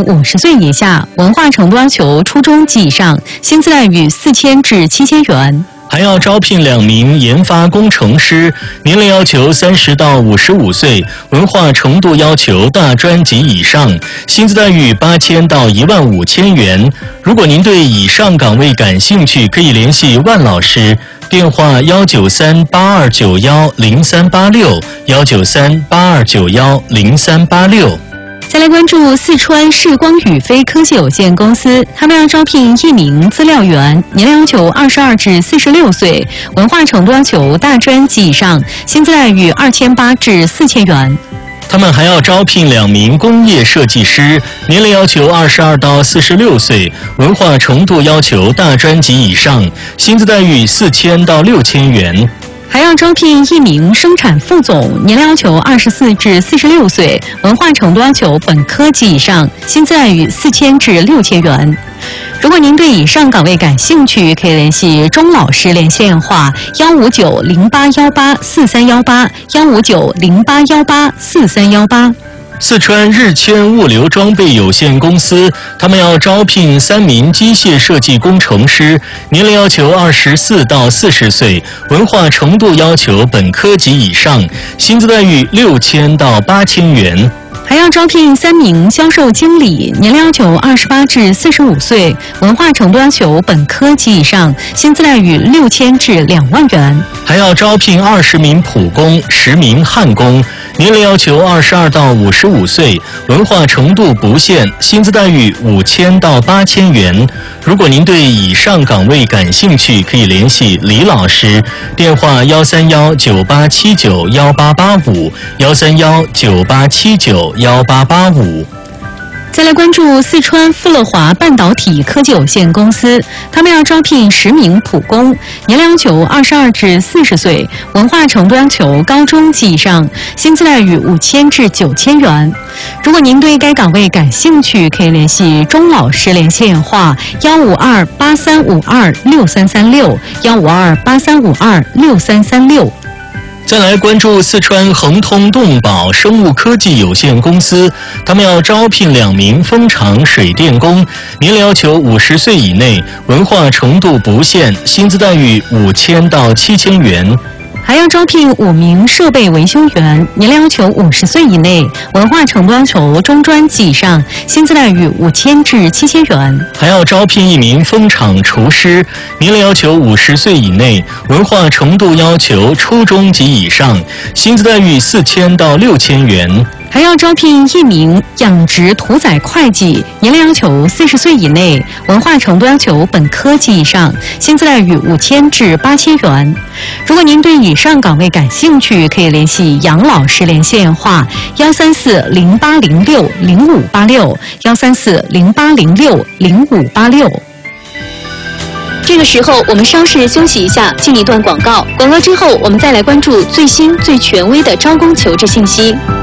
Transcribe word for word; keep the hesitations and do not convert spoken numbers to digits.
五十岁以下，文化程度要求初中及以上，薪资待遇四千至七千元。 还要招聘两名研发工程师，年龄要求三十到五十五岁，文化程度要求大专及以上，薪资待遇八千到一万五千元。如果您对以上岗位感兴趣，可以联系万老师，电话幺九三八二九幺零三八六幺九三八二九幺零三八六。 再来关注四川视光宇飞科技有限公司，他们要招聘一名资料员，年龄要求二十二至四十六岁，文化程度要求大专及以上，薪资待遇二千八至四千元。 他们还要招聘两名工业设计师，年龄要求二十二到四十六岁，文化程度要求大专及以上，薪资待遇四千到六千元。 还要招聘一名生产副总，年龄要求二十四至四十六岁，文化程度要求本科及以上，薪资待遇四千至六千元。如果您对以上岗位感兴趣，可以联系钟老师联系电话幺五九零八幺八四三幺八幺五九零八幺八四三幺八。 四川日迁物流装备有限公司，他们要招聘三名机械设计工程师，年龄要求二十四到四十岁，文化程度要求本科及以上，薪资待遇六千到八千元。 还要招聘三名销售经理，年龄要求二十八至四十五岁，文化程度要求本科及以上，薪资待遇六千至两万元。 还要招聘二十名普工、十名焊工，年龄要求二十二到五十五岁，文化程度不限，薪资待遇五千到八千元。如果您对以上岗位感兴趣，可以联系李老师，电话幺三幺九八七九幺八八五幺三幺九八七九幺八八五。 再来关注四川富乐华半导体科技有限公司，他们要招聘十名普工，年龄要求二十二至四十岁，文化程度要求高中及以上，薪资待遇五千至九千元。如果您对该岗位感兴趣，可以联系钟老师联系电话幺五二八三五二六三三六幺五二八三五二六三三六。 再来关注四川恒通动宝生物科技有限公司，他们要招聘两名蜂场水电工，年龄要求五十岁以内，文化程度不限，薪资待遇五千到七千元。 还要招聘五名设备维修员，年龄要求五十岁以内，文化程度要求中专及以上，薪资待遇五千至七千元。 还要招聘一名蜂场厨师，年龄要求五十岁以内，文化程度要求初中及以上，薪资待遇四千到六千元。 还要招聘一名养殖屠宰会计，年龄要求四十岁以内，文化程度要求本科及以上，薪资待遇五千至八千元。如果您对以上岗位感兴趣，可以联系杨老师联系电话幺三四零八零六零五八六幺三四零八零六零五八六。这个时候，我们稍事休息一下，进一段广告。广告之后，我们再来关注最新最权威的招工求职信息。